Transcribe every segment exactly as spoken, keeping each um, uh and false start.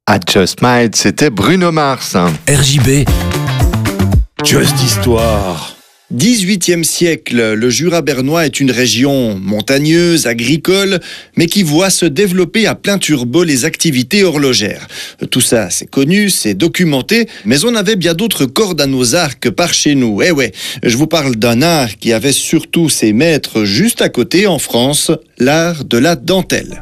I Just Might, c'était Bruno Mars. R J B, Just Histoire. dix-huitième siècle, le Jura bernois est une région montagneuse, agricole, mais qui voit se développer à plein turbo les activités horlogères. Tout ça, c'est connu, c'est documenté, mais on avait bien d'autres cordes à nos arcs par chez nous. Eh ouais, je vous parle d'un art qui avait surtout ses maîtres juste à côté en France, l'art de la dentelle.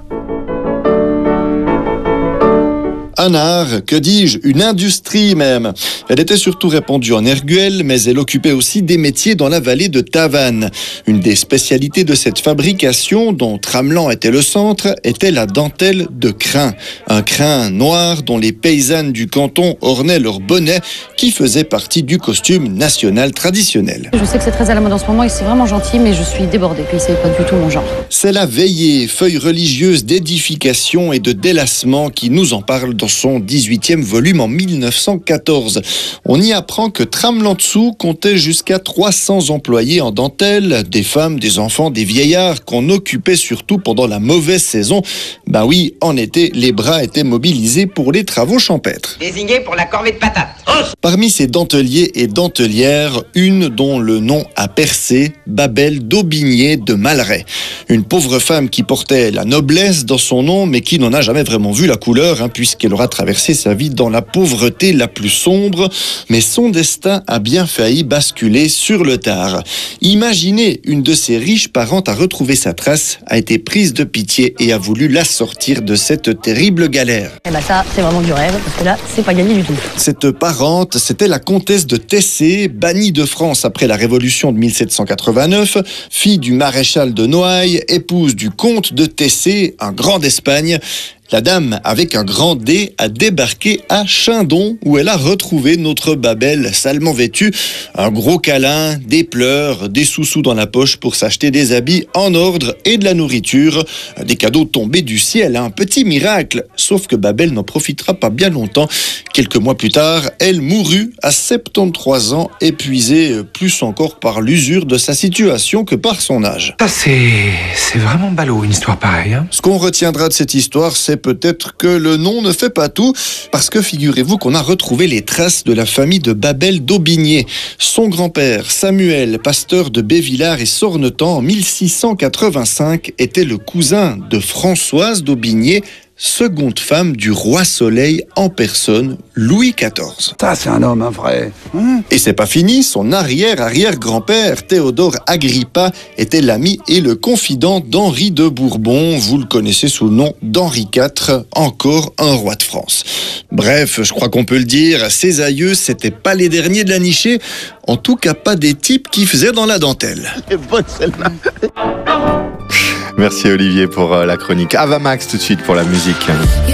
Un art, que dis-je, une industrie même. Elle était surtout répandue en Erguel, mais elle occupait aussi des métiers dans la vallée de Tavannes. Une des spécialités de cette fabrication, dont Tramelan était le centre, était la dentelle de crin. Un crin noir dont les paysannes du canton ornaient leur bonnet, qui faisait partie du costume national traditionnel. Je sais que c'est très à la mode en ce moment et c'est vraiment gentil, mais je suis débordée, puis c'est pas du tout mon genre. C'est la veillée, feuille religieuse d'édification et de délassement qui nous en parle dans son dix-huitième volume en mille neuf cent quatorze. On y apprend que Tramelan-Dessous comptait jusqu'à trois cents employés en dentelle, des femmes, des enfants, des vieillards qu'on occupait surtout pendant la mauvaise saison. Ben oui, en été, les bras étaient mobilisés pour les travaux champêtres. Désigné pour la corvée de patates. Parmi ces denteliers et dentelières, une dont le nom a percé, Babel d'Aubigné de Malray. Une pauvre femme qui portait la noblesse dans son nom, mais qui n'en a jamais vraiment vu la couleur, hein, puisqu'elle aura traversé sa vie dans la pauvreté la plus sombre. Mais son destin a bien failli basculer sur le tard. Imaginez, une de ses riches parentes a retrouvé sa trace, a été prise de pitié et a voulu la sortir de cette terrible galère. Et bah ça, c'est vraiment du rêve, parce que là, c'est pas gagné du tout. Cette parente, c'était la comtesse de Tessé, bannie de France après la Révolution de mille sept cent quatre-vingt-neuf, fille du maréchal de Noailles, épouse du comte de Tessé, un grand d'Espagne. La dame, avec un grand D, a débarqué à Chindon, où elle a retrouvé notre Babel salement vêtue. Un gros câlin, des pleurs, des sous-sous dans la poche pour s'acheter des habits en ordre et de la nourriture. Des cadeaux tombés du ciel, un petit miracle. Sauf que Babel n'en profitera pas bien longtemps. Quelques mois plus tard, elle mourut à soixante-treize ans, épuisée plus encore par l'usure de sa situation que par son âge. Ça, c'est... c'est vraiment ballot, une histoire pareille. Hein. Ce qu'on retiendra de cette histoire, c'est peut-être que le nom ne fait pas tout, parce que figurez-vous qu'on a retrouvé les traces de la famille de Babel d'Aubigné. Son grand-père, Samuel, pasteur de Bévillard et Sornetan, en mille six cent quatre-vingt-cinq, était le cousin de Françoise d'Aubigné, seconde femme du roi Soleil en personne, Louis quatorze. Ça, c'est un homme, un vrai. Hein? Et c'est pas fini, son arrière-arrière-grand-père, Théodore Agrippa, était l'ami et le confident d'Henri de Bourbon. Vous le connaissez sous le nom d'Henri quatre, encore un roi de France. Bref, je crois qu'on peut le dire, ses aïeux, c'était pas les derniers de la nichée, en tout cas pas des types qui faisaient dans la dentelle. C'est bonne celle-là. Merci Olivier pour la chronique. Ava Max tout de suite pour la musique.